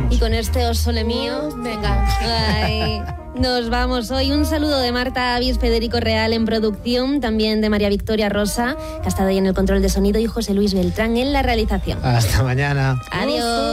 Y con este Os Sole Mío, venga. Ay, nos vamos hoy. Un saludo de Marta Avis, Federico Real en producción, también de María Victoria Rosa, que ha estado ahí en el control de sonido, y José Luis Beltrán en la realización. Hasta mañana. Adiós.